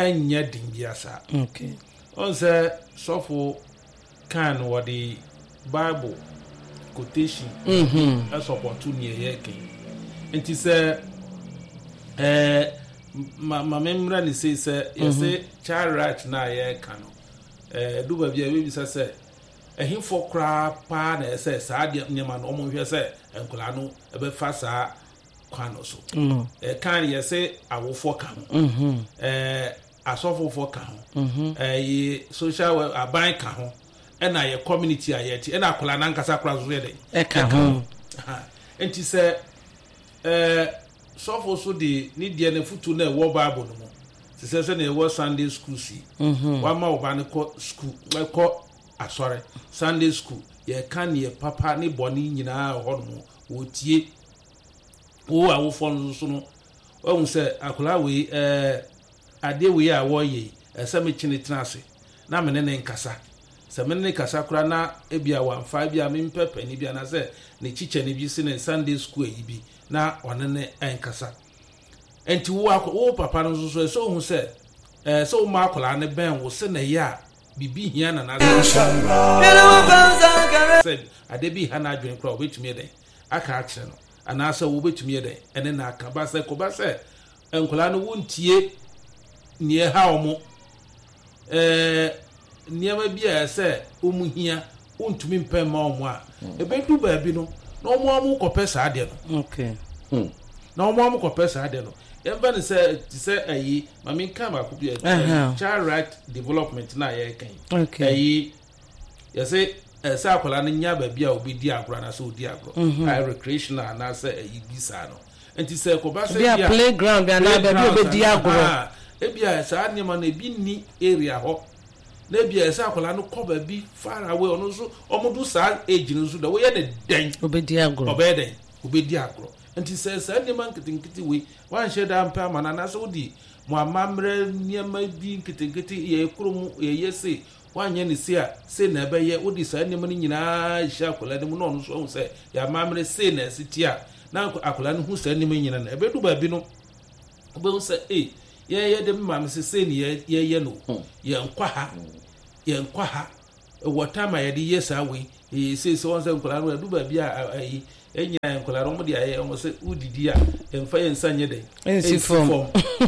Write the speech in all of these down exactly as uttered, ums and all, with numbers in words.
anya dimbiasa okay on say sofo kan what the Bible quotation mhm as opportunity here ken enti say eh ma ma memra ni say say you say child right na here kan eh do ba bia we bi say ehimfo kra pa na say saa de nyama no mo hwe say enkola no e be fa saa kwano so eh kan ye say awofo kan mhm eh asofo kan mhm eh social aban kan ho e na ye community ayeti e na akola na nkasa kra zo ye de e kan ho enti say eh sofo so de ni de na futu na e wo bible no mo se se se na e wo Sunday school si mhm wa ma oba ne ko school we ko asore Sunday school ye kan ye papa ne boni nyina ho no wo tie wo awofo no so no o se akola we eh ade we a wo ye ese me chine tenase na me ne ne nkasa se me ne kasa kura na ebia one five bia me pepe ni bia na se ne chiche ne bi si ne Sunday school yi bi na one ne enkasa enti wo wo papa no so so hu se eh so ma akola ne ben wo se na ya bibi hia na na se ade bi ha na adwen kura obetumi den aka akire no ana se wo betumi den ene na aka ba se ko ba se enkola no wontie nie ha omo eh niema bi a se omu hia wontumi mpem ma omo a ebedu ba bi no na omo omo kopesa ade no okay hmm na omo omo kopesa ade no yemba ne se ti se ayi mami kan ba ku bi child right development na ye kan okay ayi ya se esa akola ne nya ba bi a obi di agro na se odi agro high recreational na se ayi bi sa no enti se ko ba se bi a playground bi na ba bi obi di agro ebia sa anima na bi ni area ho na bia esa akola no ko ba bi far away ono so omodu sa age no so da we ye de den obedi agro obedi obedi agro enti se sa anima nkitinkiti we wan she da mpa mana na so di mo amamre niema bi nkitinkiti ye kurum ye yese wanye ni sia se na be ye odi sa anima ni nyina sha akola ni mu no no so se ya amamre se na sitia na akola no hu sa anima nyina na ebedu ba bi no obe se eh ye ye de mam se se ni ye ye no ye nkwa ha ye nkwa ha wota ma ye de yes awe e se se won se nkola no du ba bia ayi enya nkola ro mo de aye o se udidi a emfa ye nsanye de ensi form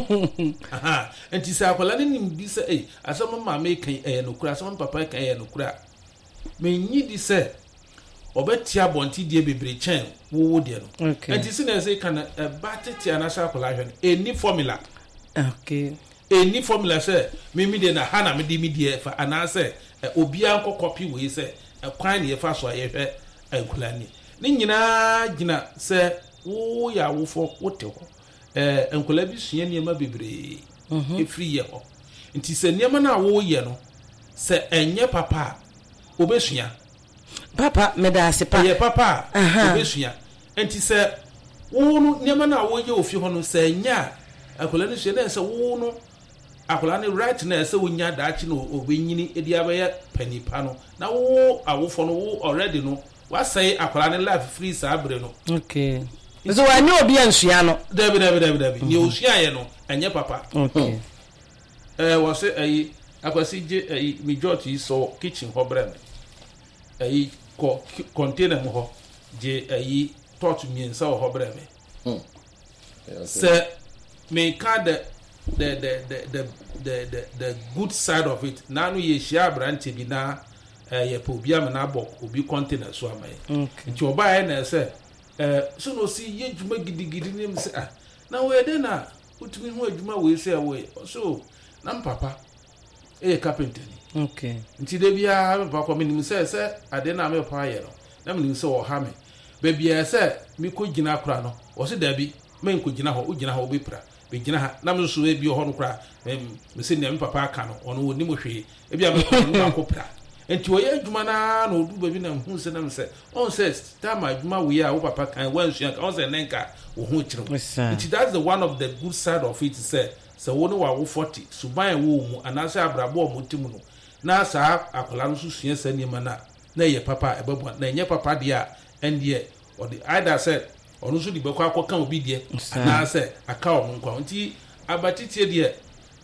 aha enti se akola ne nim bi se eh asem ma me kan eh no kura asem papa kan eh no kura me nyi di se obetia bonti die bebre chen wo wo de no enti se na se kan ba tete anasa akola hwe eni formula okay any formula say me me de na ha na me de me de fa ana say obi an copy we say kwan ne fa so ayehwe ankula ni ni nyina gina say wo ya wo fo wote ho eh ankula bi sua niema bebre e free ye ho nti say niema na wo ye no say enye papa obesua papa me da ase pa ye papa obesua nti say wo no niema na wo ye ofi ho no say nya akola ni hye na se wo no akola ni right na se wonya daachi no obenyini edi abaye panipa no na wo awofo no wo already no wa say akola ni life free sa abre no okay so wa ni obi ansua no dabi dabi dabi dabi ni osua ye no enye papa okay eh wo se ayi akwasi je ayi majority so kitchen ho brand ayi ko container mo ho je ayi tot miensa ho brand me se me ka the the the the the the the good side of it na no ye share branch bi na eh ye po bia me na bok obi container so amai nti oba e na se eh so no si ye djuma gidigidi ni se ah na we de na utumi hu adwuma we se we so na papa e carpenter ni okay nti de bia papa ko minim se se ade na me pa ye no na minim se wo ha me be bia se mi ko gina kra no wo se da bi men ko gina ho o gina ho obi pra be gina ha na me so e bi ho no kra me se ne me papa aka no ono woni mo hwe e bia me ko no ko pra enti wo ye adwuma na na odu ba bi na hu se na me se on se time adwuma we a wo papa kan wan sua kan on se nenka wo hu kire enti that's the one of the good side of it say so wo no wa wo forty suban wo mu anase abrabo mo timu no na sa akola no so sua sa ni ma na na ye papa e babu na nye papa dia endie or the either said onu so di bekwa akoka obi die na say aka o nkwa nti abatitie die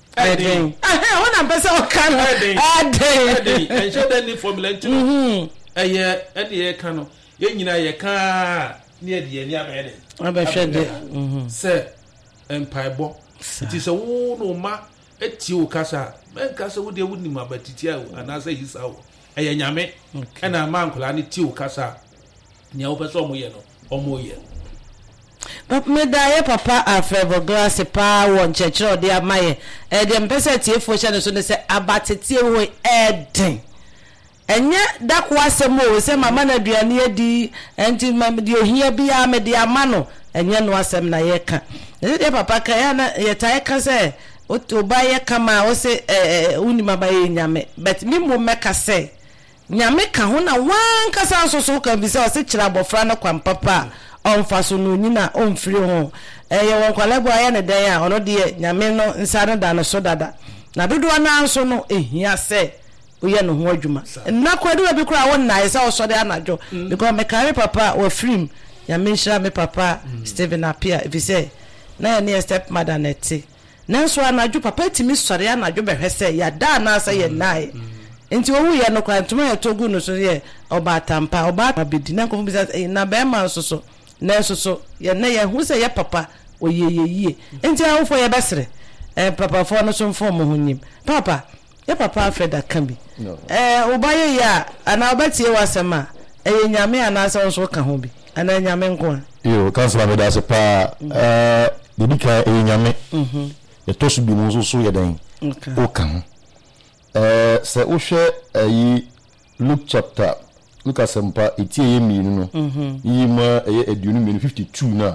Edin. Ah, when I'm person can. Edin. Edin. And show them the formula. Mhm. Eye, eye kan no. Ye nyina ye kan near the near bed. Abehwede. Mhm. Say empaibo. It is a wo no ma eti o kasa. Men kasa wo de wo ni ma batitia o anasa yisa o. Eye nyame. E na ma nkola ni ti o kasa. Nya wo person mo ye no. Omo ye. But me da ye papa afrebo glass pa won chechiro de amaye. E de mpese tie fo hye ne so ne se abatetie wo eden. Enye dakwa asem o se mama na aduane adi enti mam de ohia bia me de amano enye no asem na ye ka. Ne de papa ka ya na ye ta ye ka se o to ba ye kama o se eh uni maba ye nyame but me mo meka se nyame ka ho na wan kasa so so ka bi se o se kira bofra na kwam papa on faso no nyina on firi ho eh ye won kwalebo aye ne den a ono de nyame no nsa no da no so dada na dodo na anso no ehia se oye no ho adwuma na kwadu bi kura won na isa o so de anajo because me carry papa o film nyame nhira me papa Stephen Apia if say na ne step mother neti na so anajo papa timi sori anajo behwe se ya da na asa ye nai enti wo ye no kwa ntuma ye togu no so ye oba tampa oba abedi na ko bi say na be ma so so na so so ye na ye hu se ye papa o ye ye ye enti awofo ye besere eh papa fo no so mfo mo hunyim papa ye papa afreda kan bi eh obaye ya ana obatie wasema eh nyame ana so so ka ho bi ana nyame nko yo kansala me da se pa eh dedika eh nyame mhm ye to so bi mo so so ye dan o kan eh se o hwe ayi Luke chapter Luke asempa etie ye mi no mhm yi ma eh aduonu mi fifty-two na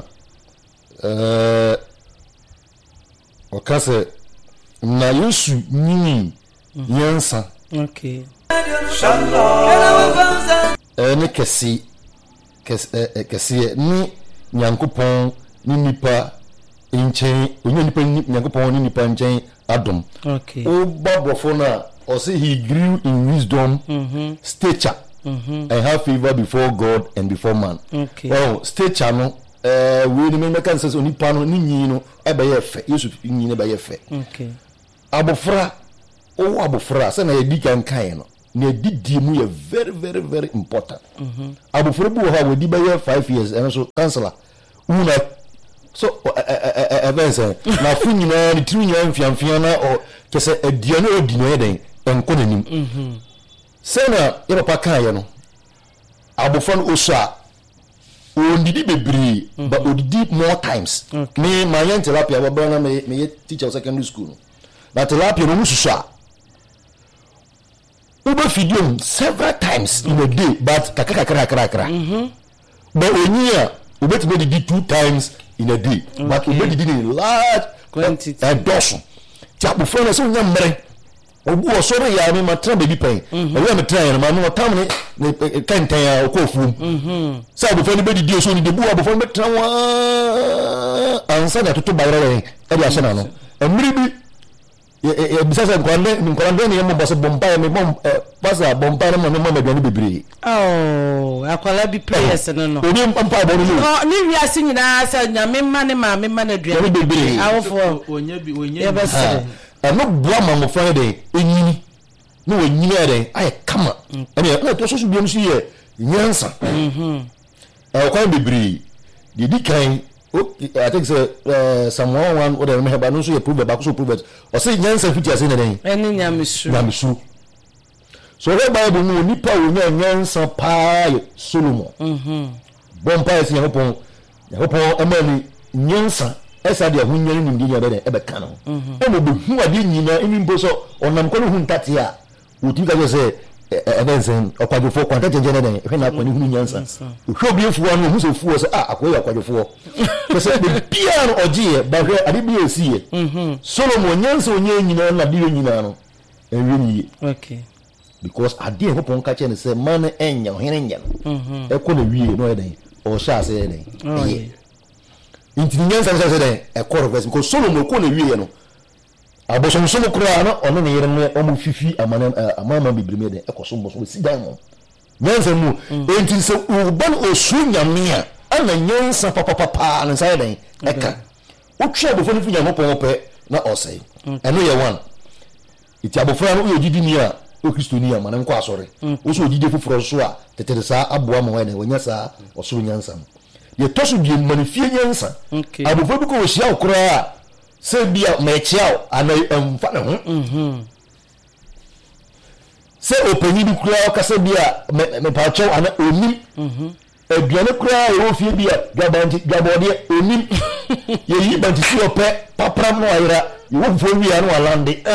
eh o ka se na Yesu nyini yansa okay eh ne kesi kesi kesi ni nyankopon ni nipa nchen onye nipa nyankopon ni nipa nchen adom okay o babofo na o say he grew in wisdom mm-hmm. stature mm-hmm. and have favor before God and before man okay well stature no eh we ni me kan say onipa no ni nyin no e be ye fe Yesu nyin ne be ye fe okay abofra o abofra say na ye di kan kan no na didi mu ye very very very important mhm abofra bu ha we di be ye five years and so counselor una so events na fu nyina ni tiri nyina mfiamfia na o kese aduane odi no ye den enko nanim mhm say na ye papa kan ye no abofra no oso a o ndidi bebre but o didi more times me my therapy ababa na me me teacher secondary school no na therapy no mususu a Uber video several times in a day, but kakaka kara kara kara. Mhm. But when you Uber to be two times in a day, okay. But Uber did in large quantity. A dozen. Chapu friend so nyamre. Obu osoro ya me matra baby pen. E we me try na no tam ne kan tan ya okofum. Mhm. Sa obu friend be di so ni debu obu friend be tra wa. Ansa na tutu bayre e dia sena no. Emri bi e bisa sa kwande ni kwande ni mo boso bomba me bom pasa bomba na mo me me bebre oh akwala bi players no no oni mpa bo no oh ni wi ase nyina sa nyame ma ne ma me ma na dua bebre awofo onya bi onya e be se e no bua ma mo fa de enyini no enyini de ay kama e na to so so bi no so ye nyansa mhm e kwa bebre di di kan okay, I think so uh, someone one or the remember no so you prove back so prove it or say nyansa fiti ase na den eni nyamisu nyamisu so the Bible no nipa wo nyansa pa Solomon mhm bon pa ese yapon yapon emani nyansa esa de ho nyan nim de nya be e be ka no e mo be hu ade nyina eni mbo so onam ko no hu ntate a oti ka say ebensen okwadofo kwanta jenjene den hwe na kwani hu nyansa hwe obi efu anu hu so fu so ah akoya okwadofo pese be bia no ogie ba hwe ade bia esie mhm Solomon nyansa onye nyina na de nyina no enwe ni okay because ade ho pon ka che ne se man enya ohene nya mhm e ko na wie no e den o sha ase e den eh inti nyansa se se den e ko reverse because Solomon ko na wie no abosom so kura na ono ne yere no o mu fifi amana amama bibrime de ekoso mbo so sidan mo nyansa mu enti se urban osunyame a ana nyansa papa papa na sai den eka o twa bo fo ni funya mo pon pe na osai ɛno yɛ one iti abofra no yɛ gidi ni a o kristoni a ma na nkɔ asɔre wo so gidi foforo so a tete saa aboa ma wa na wonya saa ɔsoro nyansa ye toso bi manifie nyansa abofra bi ko wo hia okora a se bia ma ekia ana emfa ne ho mhm se opanyi bi kura ka se bia me pa cho ana onim mhm aduane kura wo fie bia dwabanti dwabode onim ye yi banti si opɛ papram no ayira ye wo fo wi anu alande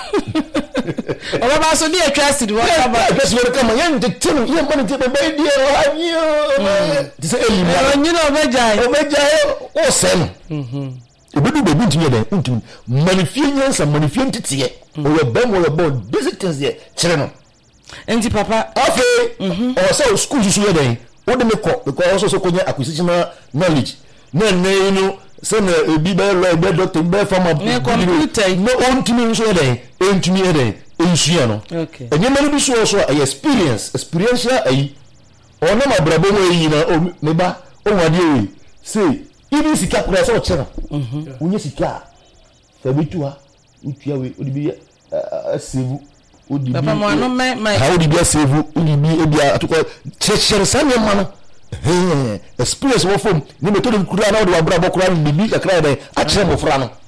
Oba ba so dey trust wo ka ba trust wo ka ma yan de tinu ye ma de be be dey o anyo ti se eli ma onyi no obejai obejai o sen mhm obedu be bintu ye den untu manifie nyansa manifie ntitiye o ye bem o ye bon visitors ye kire no enti papa okay mhm o say school su ye den o de me ko because also so konya acquisitional knowledge na na no se na ebi be lo be doctor be farmer me computer no on to me so ye den entumi ye den ensuya no okay enye mani bi so so experience experiential ayi ona ma brabo mo yi na o me ba o wade we say ibi sika kura so chera mhm unye sika fa bitua utua we odi bi asevu odi bi papa mo anu me me ha odi bi asevu odi bi ebi atoko chechere sa ne ma no eh experience wo fom ni metodi kura na odi wa brabo kura ni bi kakra dey a chere mo fra no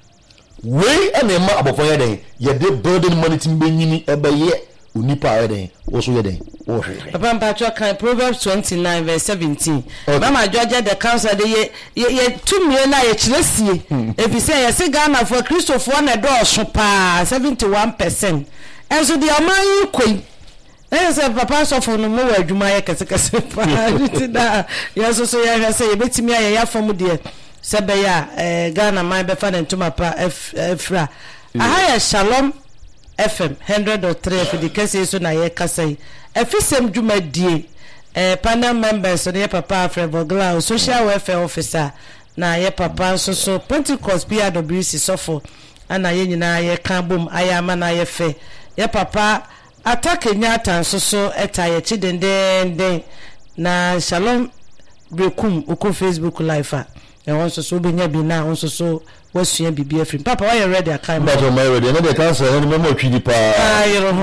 we ene ma abofo ye den ye de building money tin benyini ebe ye onipa ye den wo so ye den wo hwehwe papa mpacho kan Proverbs twenty-nine verse seventeen mama Georgia the council de ye ye tumie na ye kiresie ebi say ye se Ghana for Christopher na do so pa seventy-one percent enso de aman koi na say papa so for no mo adwuma ye kese kese pa da ye so so ye hwe say ye betimi aye ya fam de sebeya eh Ghana man be fa ntoma pa efra aha ya Shalom F M one hundred point three for the case so na ye kasai efisem dwumadie eh panel members so ye papa Alfred Glau social welfare officer na ye papa so so Pentecost P R W C sofo ana ye nyina ye kan bom ayama na ye fe ye papa atake nyata so so eta ye chidenden na Shalom Brekum uko Facebook live a e won so so benya bi na won so so wasua bibi afrim papa why you ready akai but my ready na dey cancel ni memo twidi pa ah you know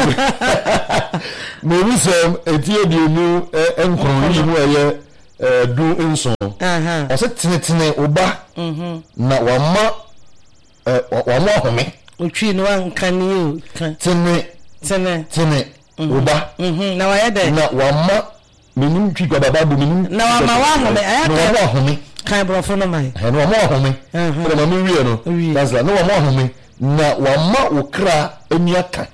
me we say etie di mu enkron ni mu eye du nson aha o se tinetine oba mhm na wa ma wa ma home otwi no ankan ni kan tine tine tine oba mhm na wa ye de na wa ma menim twi kwa baba bu menim na wa ma wa home aya na wa ma home kan brofo no mai he no wa ma home na ma mi wie no that's la no wa ma home na wa ma okra eniaka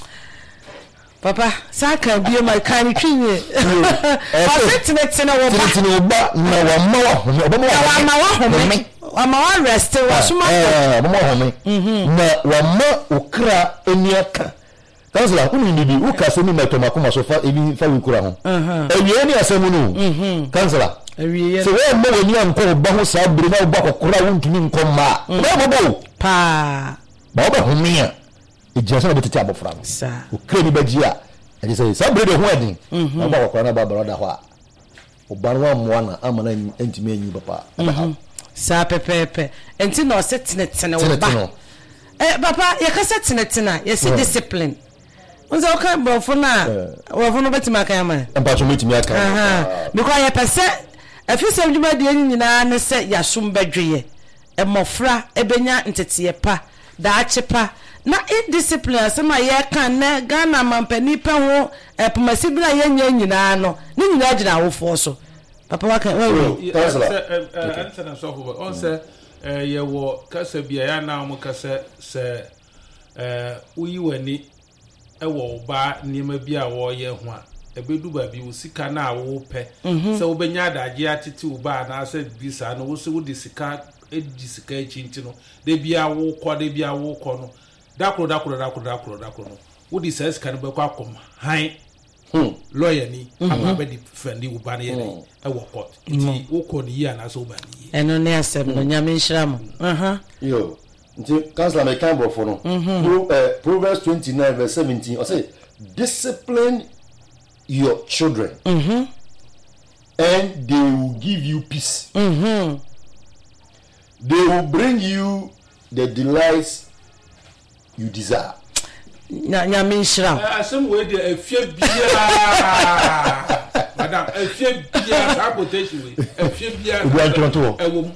papa saka bio mai kan twiwe fa tine tine wo ba tine oba na wa ma wa home oba ma wa ma wa home wa ma wa rest wa suma eh oba ma home na wa ma okra eniaka kansala unu ni bi ukase ni metoma kuma so fa ebi fa wikura ho ewie ni asemu no kansala ewie se we mo wani anko ba ho sa biri na oba kokora wontumi nko ma ba bo pa ba ba humia ejasa na betete abofra no sa okre ni baji a eje say sa biri de ho edin na ba kokora na ba broda ho a oba no mo na amana entimi anyi papa sa pepepe enti no se tenetene wo ba eh papa ye ka se tenetena ye se discipline unza oka brofo na wofo no betima kan ma empacho metimi aka aha because ye pese afisem djuma de nyina ne se yasum badweye emofra ebenya ntete pa da achepa na indiscipline asema ye kan na Ghana mampani pa ho epomasi bra ye nya nyina no ne nyina agina wofo so papa waka we answer so for on say ye wo kasa bia ya na mo kasa se eh uyi wani ewo ba niema bi a wo ye ho a ebedu ba bi usika na wo pe se wo benya daje atete wo ba na se bisa no wo se wo de sika edi sika echinti no de bia wo kọ de bia wo kọ no dakro dakro dakro dakro dakro no wo di se sika no be kwa akoma han hm lawyer ni ama be defendi wo ba na ye e wo court ti wo kọ ni ya na so ba ni eno ne asem no nyame nhyiram aha yo nti councilor me kan brofo no Proverbs twenty-nine verse seventeen o say discipline your children mhm and they will give you peace mhm they will bring you the delights you desire. nya nya me nshira asem we de afie bia madam afie bia sa quotation we afie bia ewom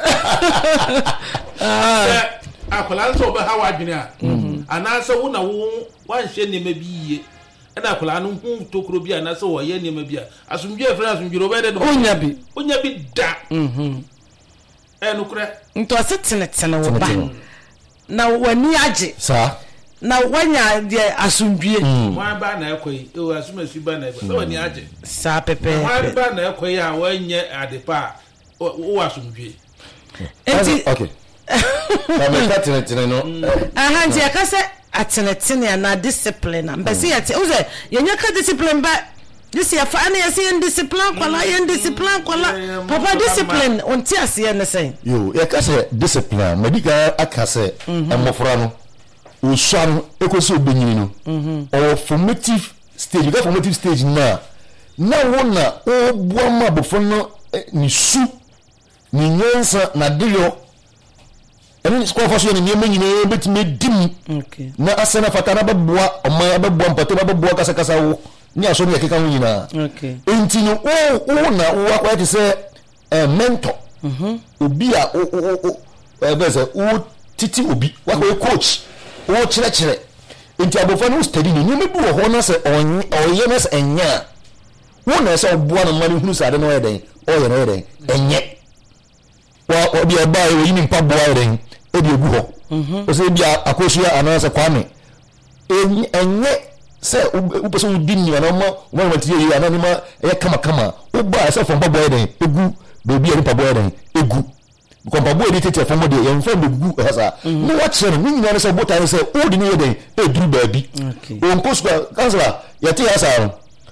ah akola nso be ha wadwene a anase wo na wo wanhye nema bi yie na akola no hu tokuro bi anase wo ye nema bi a asumdwe afra asumdwe obe de onya bi onya bi da mhm eh no kure nto asetene tene wo ba na wani age sa na wanya de asumdwe wan ba na ekoi e asumasi ba na ekoi so wani age sa pepe wan ba na ekoi a wanye adepa wo asumdwe enti okay na me tene tene no aha nti akase atenetene na discipline mbese yete uze yenya ka discipline ba this ya fa na yesi discipline kwala yen discipline kwala papa discipline onti ase ne sen yo ya kase discipline medical akase emofra no ushan ekoso obenyini no or formative stage you got formative stage na na wona obuama bofo no ni su ni nyensa na deyo eni squad fashion ni nyeme nyine betime dim okay na asena fatana babua oma babua mpato babua kasa kasa wo ni aso ni akeka nyina okay enti no o o na wo akwa ti se eh mentor mhm obi a o o o be se o titi obi wa ko coach o chire chire enti abofo no study ni nyeme bi wo ho na se oye na se enya wo na se obua no mani hunu sade no yeden o ye no yeden enye wa obi aba e yini mpa boa yeden e bi egu ho mhm o se bi akosua anase kwame enye se u person u dinni na mo mo mo tie yi anani ma e kama kama u ba se fo mpa boa yeden egu be bi e mpa boa yeden egu ko mpa boa yeden tete fo mo de ye mfa egu hasa no wa chere ni nyina se bota se o di ni yeden e duru ba bi o nko school kansala ya ti hasa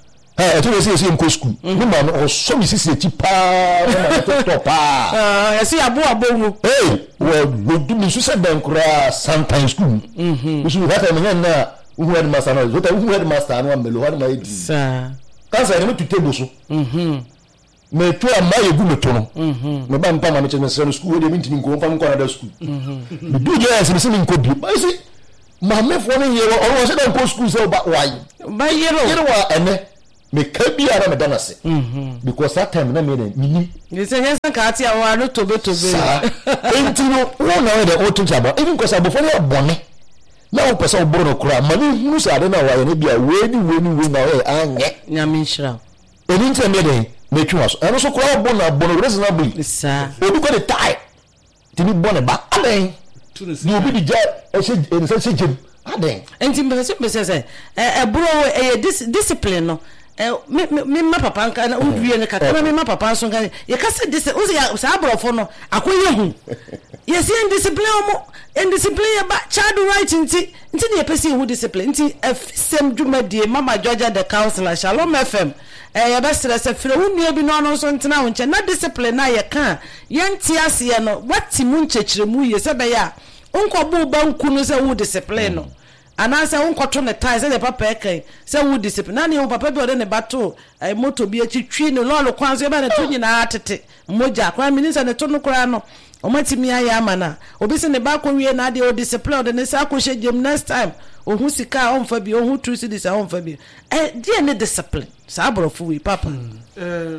eh e to se se nko school ni ma no so mi sisi ti pa na to to pa ah ya si abo abo mu eh wo do mi su se ben kura sometimes school mhm mi su hata me na uhu head master no zo ta uhu head master no amelo hard my di sa kansala ni to table so mhm me to am ma yegu me to no mhm me ba mpa ma me che se school we de mi ntini nko mpa nko na da school mhm me do je se me nko bi ba si ma me fo ni ye o se da nko school se ba why ba yero yero wa ene me ka biara me dana se mhm because that time na me na mini you say yes ka ati awa no tobe tobe enti no wo na we de o tunja ba even because abofo na bone na o pesa oboro no kura ma ni hunu sa de na wa ye ne bia we ni we ni we na we anye nyame nshira eni ntse me de me twa so eno so kura bo na bo no reasonable sa obi ko de tie ti ni bone ba aden ni obi di ja e se e se se jem aden enti mbese mbese se e bro e discipline no me me ma papa nka na udwie ne kaka na me ma papa so nka ye ka se dis o se sa abrofo no akoye hu ye se discipline mo en discipline ya ba child right nti nti ne pesi hu discipline nti sem dwumadie mama Georgia the counselor Shalom F M eh ya ba sere se fere hu nua bi no no so ntena ho nche na discipline na ye ka ye nti ase ye no wati mu nchechire mu ye se be ya onkobo ba nku no se hu discipline no anase won kwoto ne tie se the papa ekan se wu discipline na ne wo papa bi ode ne bato ai moto bi achi twi ne lolo kwan so ba ne to nyina atete moja kwa minisa ne to no kura no o matimi aya amana obi se ne ba ko wie na de o discipline ode ne sa ko hye gym next time o hu sika on fa bi o hu true cities on fa bi eh die ne discipline sa abrofo wi papa eh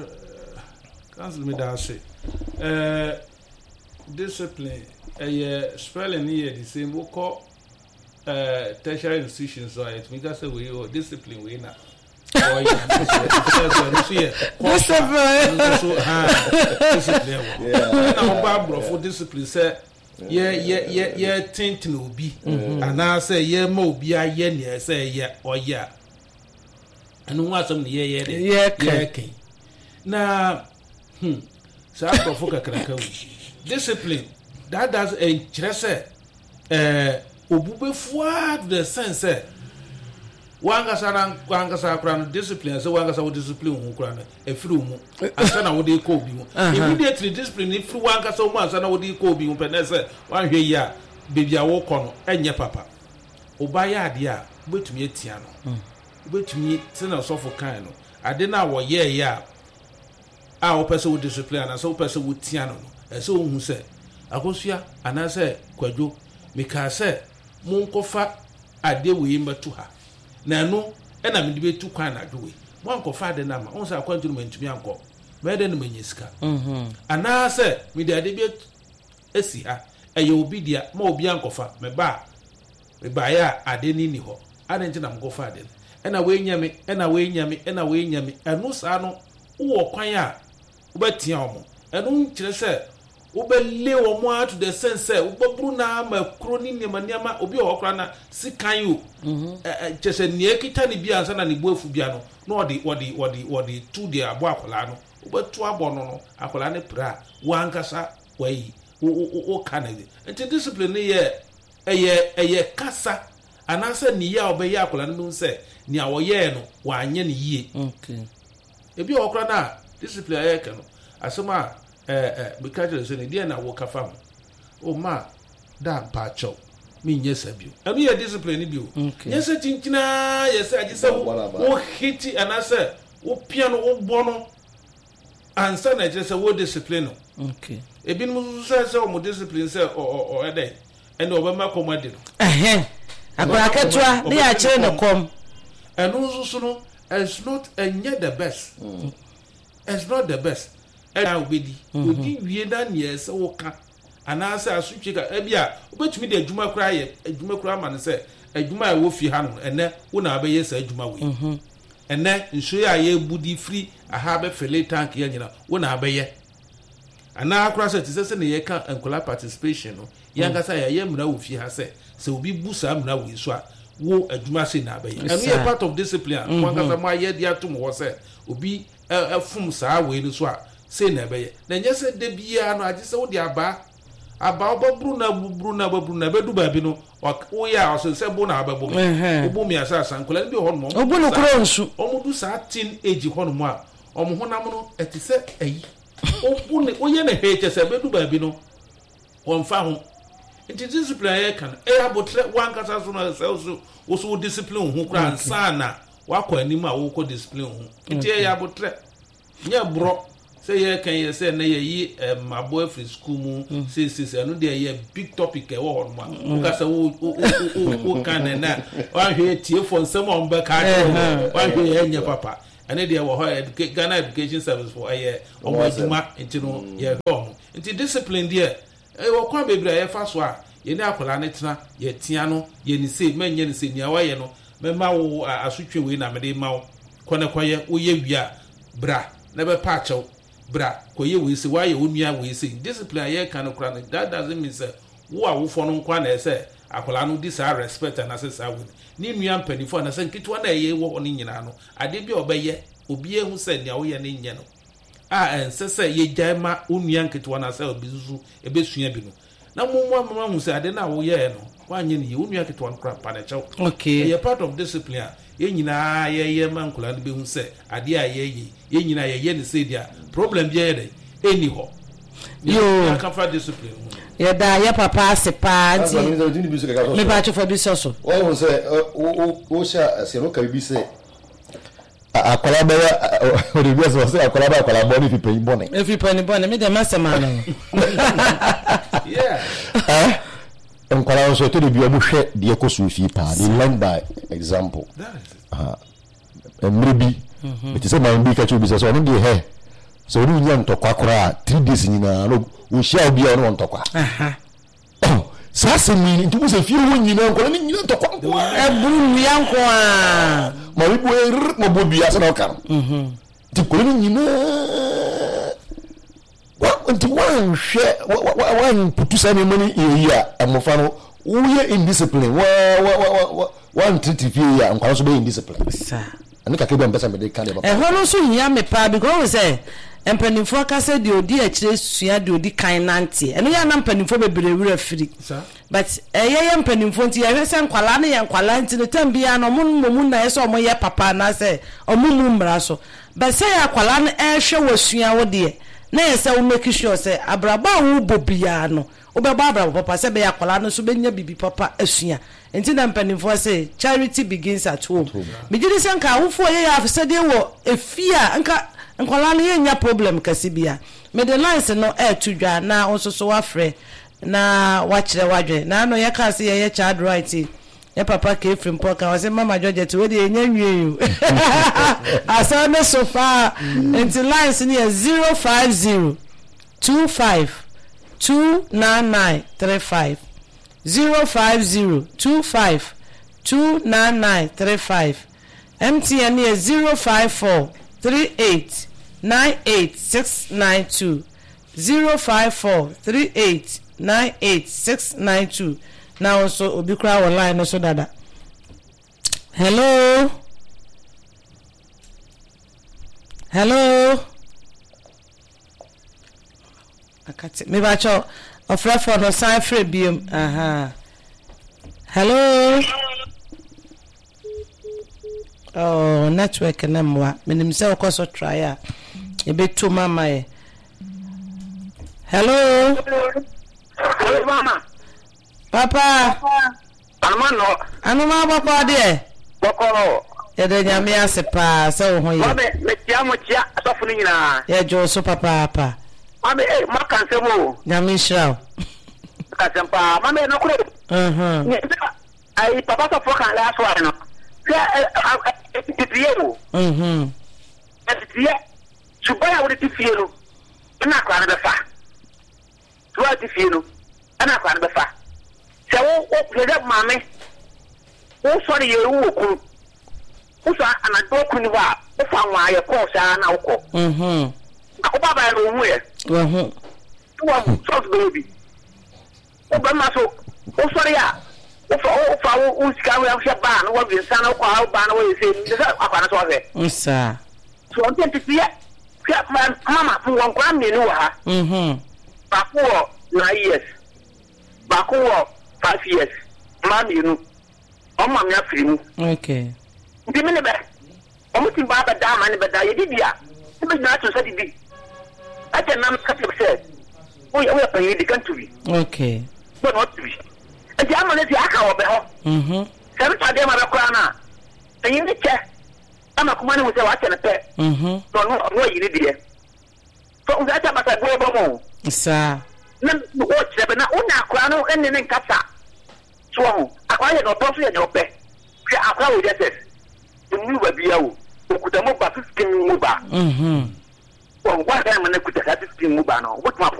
cancel me that say eh discipline eh spelling here the same we call uh tertiary institutions so it means that we or discipline we na oh yeah so yeah discipline so ha discipline yeah na ba bro for discipline say yeah yeah yeah yeah tintin obi ana say yeah ma obi aye ne say yeah oh yeah anu wa some yeah yeah yeah okay na hmm so I go for kakraka discipline that does a chese eh obubefua to the sense eh wanga sana wanga sa kra no discipline so wanga sa wo discipline hu kra no efiri mu asa na wo de ko obi mu immediately discipline efiri wanga sa wo asa na wo de ko obi mu penese wan hwe yi a bebi a wo kɔ no enye papa oba ya ade a betumi etia no betumi tena sofo kan no ade na wo ye ya a wo pese wo discipline na so wo pese wo tia no no ese wo hu se akosua anase kwadwo meka se monkofa ade we mbatu ha na no e na me de betu kwan na adwe mo ankofa ade na ma on sa kwanturu mantumi anko me de no manyisika mhm ana se me de ade bi esi ha eye obi dia ma obi ankofa me ba me ba ya ade ni ni ho ade nti na mkofa ade e na we nyame e na we nyame e na we nyame enu sa no wo kwan a wo betia omo enu nkire se wo be le omo to the sense wo babru na ma kro ni ne maniama obi o kra na sikan yo mhm eh chese nie kita ni bia ansa na ne boafu bia no no odi odi odi odi tu de abo akola no wo betu abo no no akola ne pra wo ankasa wai wo wo kanade enti discipline ye eye eye kasa anasa ni ya obe ya akola no se ni awoye no wa anye ne yie okay ebi o kra na discipline aye ka no asoma eh eh because so ne dia na wo kafa ho o ma da pacho mi nyesa bio anu ye discipline bio nyesa tintina yesa agisa wo hiti anasa wo piano wo bono ansa na je se wo discipline no okay ebi no so se o mo discipline se o o ede ene o be ma komade no eh akora ketwa ne ya kire ne kom enu so no is not enye the best mm. It's not the best ena obedi odi wie na ne se wo ka anasa asutwe ka ebia obetumi de adwuma kura ye adwuma kura ma ne se adwuma a wo fi ha no ene wo na abeye se adwuma we mhm ene nso ya ye budi free aha be fele tank ya nyina wo na abeye ana akura se ti se ne ye ka enkola participation no yanga sa ya ye mra wo fi ha se se obi bu sa mra wo so a wo adwuma se na abeye enu ye part of discipline wanga sa ma ye dia tum wo se obi efum sa we no so a se na abeye na nye se de bia no agi se wo de aba aba obabru na bubru na babru na bedu ba bi no wo ya so se bo na ababo obo mi asa sankola bi ho no obo no kro nsu omudu sa teen age ho no a omo honam no etise ayi obo ne oye na heche se bedu ba bi no wonfa ho nti discipline ye kan e abotre wankasa so na se so wo so discipline ho kra ansana wakọ anim a wo ko discipline ho nti e ya abotre nya bro se ye kan ye se na ye yi mabo free school mu se se se no de ye big topic e wo ho no ma ka se wo wo kan na wa hwe tie fo nsem on ba ka wa hwe ye nya papa ene de wo ho Ghana Education Service for aye o mo aduma nti no ye ho nti discipline de e wo kwa bebra ye fa so a ye ni akola ne tena ye tia no ye ni se manye ni se ni awa ye no me ma wo asutwe we na me de ma wo kone kwaye wo ye wia bra na be pa chew bra koye we se wa ye onua we se discipline ye kan kra no that doesn't mean say wo a wo fo no kwa na say akola no dis respect and access awin ni nua mpanifo na say nkitwa na ye wo ni nyina no ade bi obeye obi ehu say nia wo ye ni nye no a ense say ye jaima onua nkitwa na say obi zuzu ebesua bi no na mumwa mama hu say ade na wo ye no wanye ni onua nkitwa nkra pa na chew okay ye part of discipline ye nyina ye ye man kola no be hu say ade a ye ye ye nyina ye ye ni say dia problem bi ye dey eni ho yo ka fa discipline ye da ye papa se pa anti me ba cho for bi so so o won say o o sha se no ka bi say akola ba o de bi so say akola ba akola bo ni fi pe bone e fi pe ni bone me de master man yeah eh akola so to de bi o mo hwe de ko so fi pa they learn by example ah emrebi it is a man bi ka chu bi so no de he so ni nya ntokwa kora three days nyina no wo shia obi a no ntokwa aha sasa mi nti mo se fi wo nyina nko ni nyina ntokwa e buru mi anko a ma bi bo er mo bo bi asa na ka mhm ti ko ni nyina wa nti wan hwe wan putu sa ni mani e ya amofa no wo ye indiscipline wa wa wa wan titi fi ya nko so be indiscipline sa ani ka ke be mpesa me de ka de ba e hono so hia me pa because we say empanimfo akase de odi akire sua de odi kan nante eno ya na empanimfo bebere wura firi but eye ye empanimfo nti ye hwese nkwala na ye nkwala nti ne tambia no mo mo na ye so mo ye papa na se omumu mra so but say akwala na e hwe wasua wo de na ye se wo make sure say abraba wo bobia no wo be ba abraba papa se be akwala no so be nya bibi papa asua nti na empanimfo say charity begins at home me gidi se nka wofo ye ya afse de wo efia nka nkwala no ye nya problem kasibia me de lines no e tudwa na onsoso wafre na wachire wadwe na no ye ka se ye child right ye papa ke free mpoka wa se mama George we dey nya nwie asa ne so far until lines ni zero five zero two five two nine nine three five zero five zero two five two nine nine three five M T N is zero five four three eight nine eight six nine two zero five four three eight nine eight six nine two. Now also obi kra online no so dada. Hello. Hello. Akati me ba cho ofra for no sign free biom. Aha. Hello. Oh, network na mwa. Minim se okoso try a. E be to mama e. Hello. Hello mama. Papa. Mama no. Anu ma papa de. Boko. E de nyame ase pa se wo ho ye. Mama me tia mo tia asofu ni nyina. Ye jo so papa papa. Mama eh maka nsemo. Nyame shiraw. Ka sempa mama no kure. Mhm. Ai papa so foka la so no. Se e tiye. Mhm. E tiye. Subaya wo ti fie no. Na kwa na be fa. Tuwa ti fie no. Ana kwa na be fa. Se wo wo pede mame. Wo so de yeru wo ku. Wo so anado ku ni ba. Wo fa nwa ye ko sa na wo ko. Mhm. Akoba ba ro hu ye. Wo hu. Tuwa so baby. Wo ba ma so. Wo so ya. Wo fa wo fa wo sika wo ya ba no wo bi sa na ko ha ba na wo ye se. Nsa akwa na so fe. Nsa. So on tenti fie. Mama fu won kwa me ni wa ha. Mhm. Ba ko nine years. Ba ko five years. Ma me nu. O ma me afiri mu. Okay. Ndi me ne be. O mu ti ba ba da ma ne be da ye bibia. E be na to sa di bi. Ate nam ka te se. O ya o ya pa ye di kan to bi. Okay. But not to be. And the ammo ti aka wo be ho. Mhm. Se be ta de ma be kwa na. Eyin ni che. Ama kuma ne wo se wa che ne pe. Mhm. No no no yi ni die. So unza ta ba ta go bo mo. Sa. Na wo che be na una kwa no enne ne nkasa. So ho. Akwa ye no to so ye no pe. Hwe akwa wo de ses. Nnu ba bia wo. Okuta mo ba fifteen mu ba. Mhm. Wo ngwa ga ma na kuta fifteen mu ba no. Wo tuma